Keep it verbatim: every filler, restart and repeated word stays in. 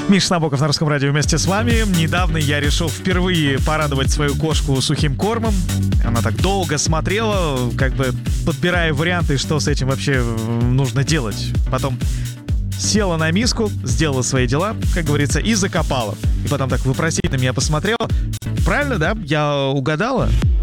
Миша Набоков на Русском радио вместе с вами. Недавно я решил впервые порадовать свою кошку сухим кормом. Она так долго смотрела, как бы подбирая варианты, что с этим вообще нужно делать. Потом села на миску, сделала свои дела, как говорится, и закопала. И потом так вопросительно на меня посмотрела. Правильно, да? Я угадала?